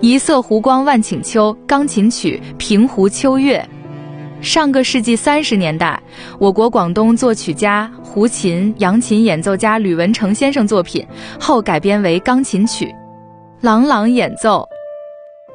一色湖光万顷秋，钢琴曲《平湖秋月》。上个世纪30年代，我国广东作曲家、胡琴、扬琴演奏家吕文成先生作品，后改编为钢琴曲。朗朗演奏，